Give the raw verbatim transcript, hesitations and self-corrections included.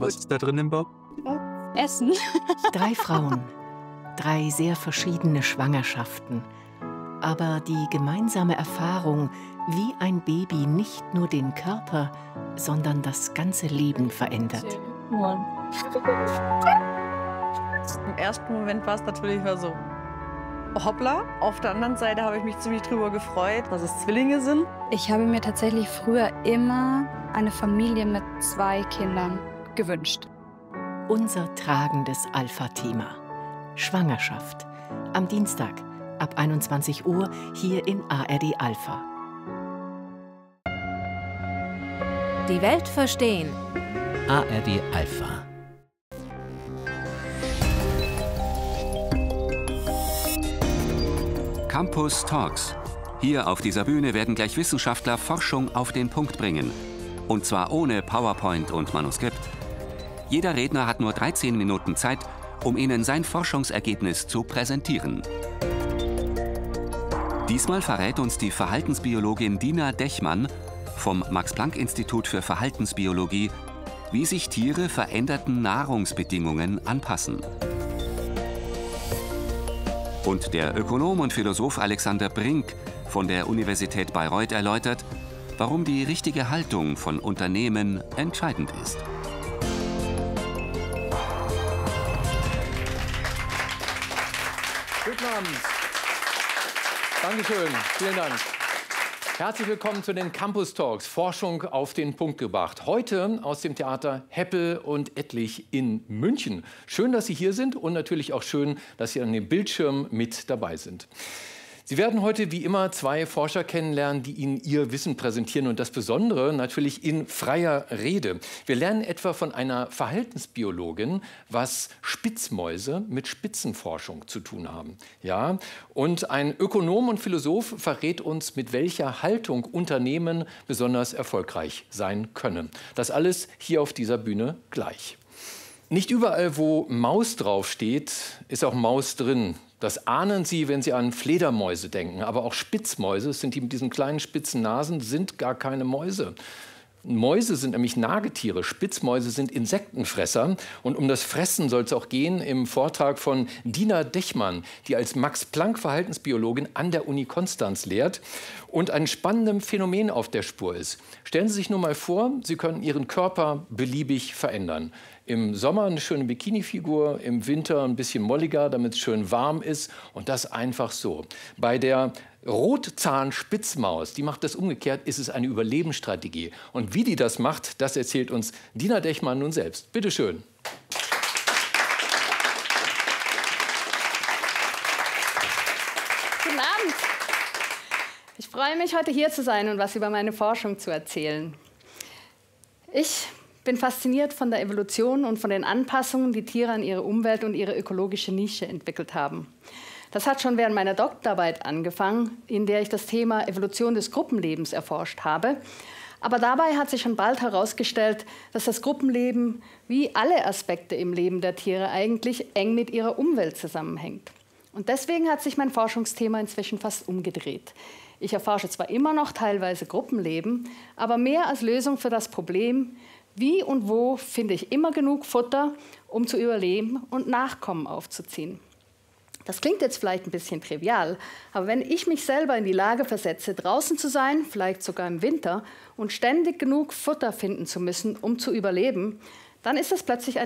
Was ist da drin im Bauch? Essen. Drei Frauen, drei sehr verschiedene Schwangerschaften. Aber die gemeinsame Erfahrung, wie ein Baby nicht nur den Körper, sondern das ganze Leben verändert. Im ersten Moment war es natürlich so, hoppla. Auf der anderen Seite habe ich mich ziemlich drüber gefreut, dass es Zwillinge sind. Ich habe mir tatsächlich früher immer eine Familie mit zwei Kindern gewünscht. Unser tragendes Alpha-Thema. Schwangerschaft. Am Dienstag ab einundzwanzig Uhr hier in A R D Alpha. Die Welt verstehen. A R D Alpha. Campus Talks. Hier auf dieser Bühne werden gleich Wissenschaftler Forschung auf den Punkt bringen. Und zwar ohne PowerPoint und Manuskript. Jeder Redner hat nur dreizehn Minuten Zeit, um Ihnen sein Forschungsergebnis zu präsentieren. Diesmal verrät uns die Verhaltensbiologin Dina Dechmann vom Max-Planck-Institut für Verhaltensbiologie, wie sich Tiere veränderten Nahrungsbedingungen anpassen. Und der Ökonom und Philosoph Alexander Brink von der Universität Bayreuth erläutert, warum die richtige Haltung von Unternehmen entscheidend ist. Guten Abend. Dankeschön. Vielen Dank. Herzlich willkommen zu den Campus Talks, Forschung auf den Punkt gebracht. Heute aus dem Theater Heppel und Ettlich in München. Schön, dass Sie hier sind und natürlich auch schön, dass Sie an dem Bildschirm mit dabei sind. Sie werden heute wie immer zwei Forscher kennenlernen, die Ihnen ihr Wissen präsentieren und das Besondere natürlich in freier Rede. Wir lernen etwa von einer Verhaltensbiologin, was Spitzmäuse mit Spitzenforschung zu tun haben. Ja, und ein Ökonom und Philosoph verrät uns, mit welcher Haltung Unternehmen besonders erfolgreich sein können. Das alles hier auf dieser Bühne gleich. Nicht überall, wo Maus draufsteht, ist auch Maus drin. Das ahnen Sie, wenn Sie an Fledermäuse denken. Aber auch Spitzmäuse, das sind die mit diesen kleinen spitzen Nasen, sind gar keine Mäuse. Mäuse sind nämlich Nagetiere, Spitzmäuse sind Insektenfresser. Und um das Fressen soll es auch gehen im Vortrag von Dina Dechmann, die als Max-Planck-Verhaltensbiologin an der Uni Konstanz lehrt und ein spannendes Phänomen auf der Spur ist. Stellen Sie sich nur mal vor, Sie können Ihren Körper beliebig verändern. Im Sommer eine schöne Bikini-Figur, im Winter ein bisschen molliger, damit es schön warm ist. Und das einfach so. Bei der Rotzahnspitzmaus, die macht das umgekehrt, ist es eine Überlebensstrategie. Und wie die das macht, das erzählt uns Dina Dechmann nun selbst. Bitte schön. Guten Abend. Ich freue mich, heute hier zu sein und was über meine Forschung zu erzählen. Ich bin fasziniert von der Evolution und von den Anpassungen, die Tiere an ihre Umwelt und ihre ökologische Nische entwickelt haben. Das hat schon während meiner Doktorarbeit angefangen, in der ich das Thema Evolution des Gruppenlebens erforscht habe. Aber dabei hat sich schon bald herausgestellt, dass das Gruppenleben, wie alle Aspekte im Leben der Tiere, eigentlich eng mit ihrer Umwelt zusammenhängt. Und deswegen hat sich mein Forschungsthema inzwischen fast umgedreht. Ich erforsche zwar immer noch teilweise Gruppenleben, aber mehr als Lösung für das Problem, wie und wo finde ich immer genug Futter, um zu überleben und Nachkommen aufzuziehen. Das klingt jetzt vielleicht ein bisschen trivial, aber wenn ich mich selber in die Lage versetze, draußen zu sein, vielleicht sogar im Winter, und ständig genug Futter finden zu müssen, um zu überleben, dann ist das plötzlich ein